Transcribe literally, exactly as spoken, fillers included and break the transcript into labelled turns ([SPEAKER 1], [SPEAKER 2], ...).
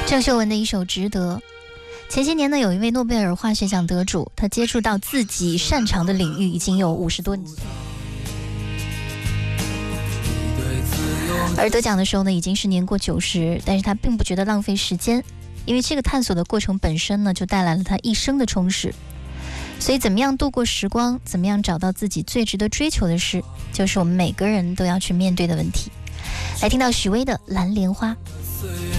[SPEAKER 1] 郑秀文的一首《值得》。前些年呢，有一位诺贝尔化学奖得主，他接触到自己擅长的领域已经有五十多年，而得奖的时候呢，已经是年过九十，但是他并不觉得浪费时间，因为这个探索的过程本身呢，就带来了他一生的充实。所以怎么样度过时光，怎么样找到自己最值得追求的事，就是我们每个人都要去面对的问题。来听到许巍的《蓝莲花》。